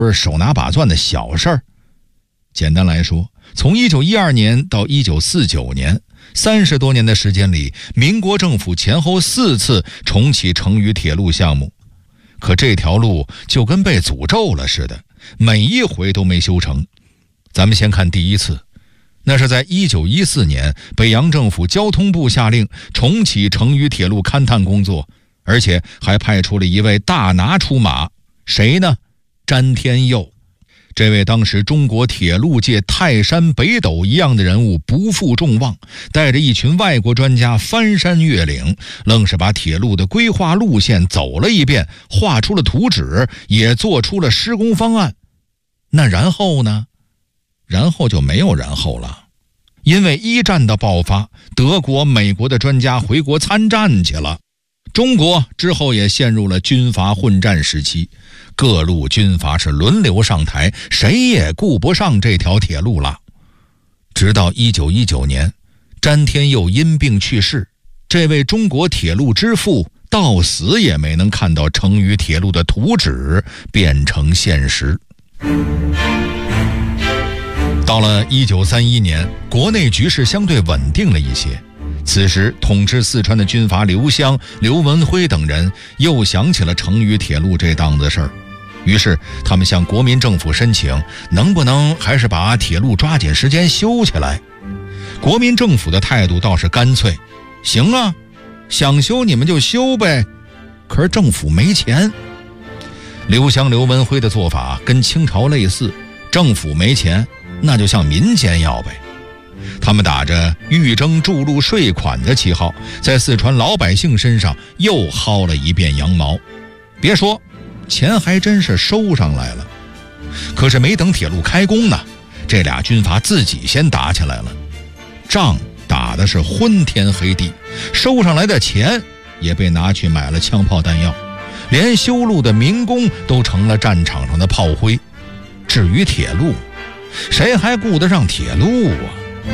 不是手拿把攥的小事儿。简单来说，从1912年到1949年30多年的时间里，民国政府前后4次重启成渝铁路项目，可这条路就跟被诅咒了似的，每一回都没修成。咱们先看第一次，那是在1914年，北洋政府交通部下令重启成渝铁路勘探工作，而且还派出了一位大拿出马，谁呢？詹天佑。这位当时中国铁路界泰山北斗一样的人物不负众望，带着一群外国专家翻山越岭，愣是把铁路的规划路线走了一遍，画出了图纸，也做出了施工方案。那然后呢？然后就没有然后了。因为一战的爆发，德国、美国的专家回国参战去了，中国之后也陷入了军阀混战时期，各路军阀是轮流上台，谁也顾不上这条铁路了。直到1919年，詹天佑因病去世，这位中国铁路之父到死也没能看到成渝铁路的图纸变成现实。到了1931年，国内局势相对稳定了一些，此时统治四川的军阀刘湘、刘文辉等人又想起了成渝铁路这档子事儿，于是他们向国民政府申请，能不能还是把铁路抓紧时间修起来。国民政府的态度倒是干脆，行啊，想修你们就修呗，可是政府没钱。刘湘、刘文辉的做法跟清朝类似，政府没钱，那就向民间要呗。他们打着预征筑路税款的旗号，在四川老百姓身上又薅了一遍羊毛。别说，钱还真是收上来了。可是没等铁路开工呢，这俩军阀自己先打起来了，仗打的是昏天黑地，收上来的钱也被拿去买了枪炮弹药，连修路的民工都成了战场上的炮灰。至于铁路，谁还顾得上铁路啊？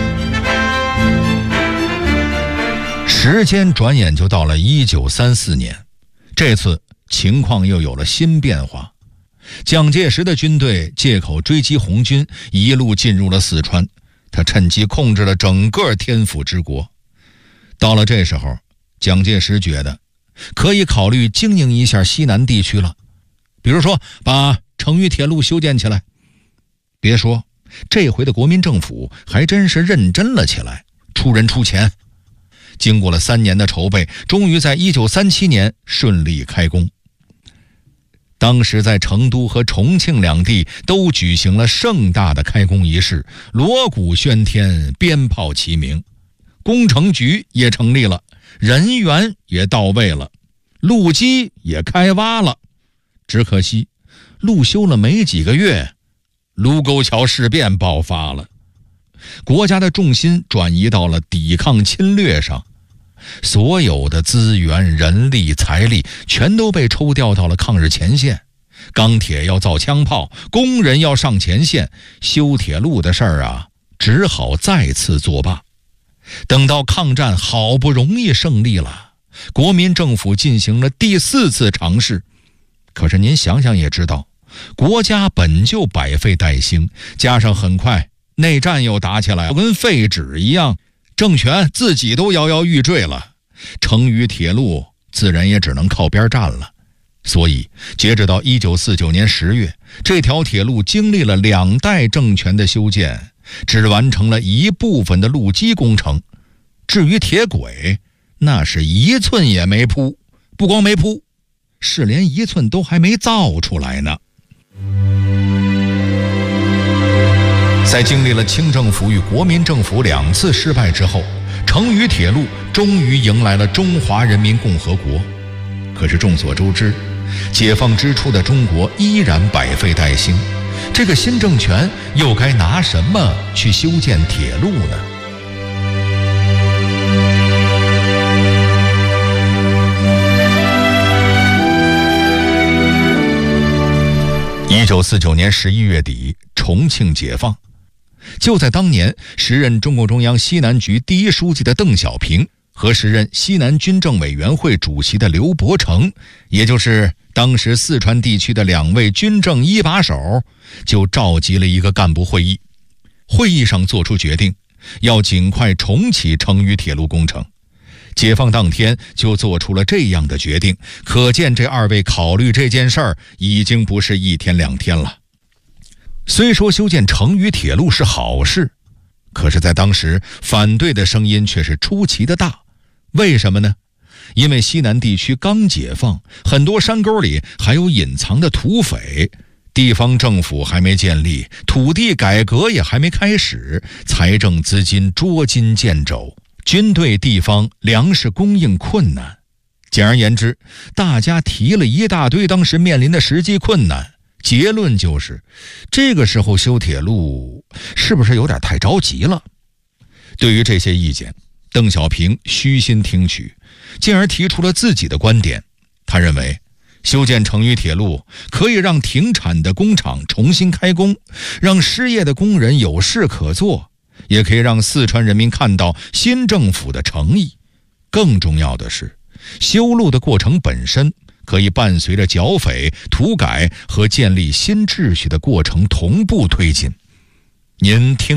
时间转眼就到了1934年，这次情况又有了新变化。蒋介石的军队借口追击红军，一路进入了四川，他趁机控制了整个天府之国。到了这时候，蒋介石觉得可以考虑经营一下西南地区了，比如说把成渝铁路修建起来。别说，这回的国民政府还真是认真了起来，出人出钱。经过了3年的筹备，终于在1937年顺利开工。当时在成都和重庆两地都举行了盛大的开工仪式，锣鼓喧天，鞭炮齐鸣，工程局也成立了，人员也到位了，路基也开挖了。只可惜路修了没几个月，卢沟桥事变爆发了，国家的重心转移到了抵抗侵略上，所有的资源、人力、财力全都被抽调到了抗日前线。钢铁要造枪炮，工人要上前线，修铁路的事儿啊，只好再次作罢。等到抗战好不容易胜利了，国民政府进行了第4次尝试。可是您想想也知道，国家本就百废待兴，加上很快内战又打起来，跟废纸一样，政权自己都摇摇欲坠了，成渝铁路自然也只能靠边站了。所以截止到1949年10月，这条铁路经历了2代政权的修建，只完成了一部分的路基工程。至于铁轨，那是1寸也没铺，不光没铺，是连1寸都还没造出来呢。在经历了清政府与国民政府2次失败之后，成渝铁路终于迎来了中华人民共和国。可是众所周知，解放之初的中国依然百废待兴，这个新政权又该拿什么去修建铁路呢？1949年11月底，重庆解放。就在当年，时任中共中央西南局第1书记的邓小平和时任西南军政委员会主席的刘伯承，也就是当时四川地区的2位军政一把手，就召集了一个干部会议。会议上做出决定，要尽快重启成渝铁路工程。解放当天就做出了这样的决定，可见这2位考虑这件事儿已经不是1天2天了。虽说修建成渝铁路是好事，可是在当时反对的声音却是出奇的大。为什么呢？因为西南地区刚解放，很多山沟里还有隐藏的土匪，地方政府还没建立，土地改革也还没开始，财政资金捉襟见肘，军队地方粮食供应困难。简而言之，大家提了一大堆当时面临的实际困难，结论就是这个时候修铁路是不是有点太着急了？对于这些意见，邓小平虚心听取，进而提出了自己的观点。他认为修建成渝铁路可以让停产的工厂重新开工，让失业的工人有事可做，也可以让四川人民看到新政府的诚意。更重要的是，修路的过程本身可以伴随着剿匪、土改和建立新秩序的过程同步推进。您听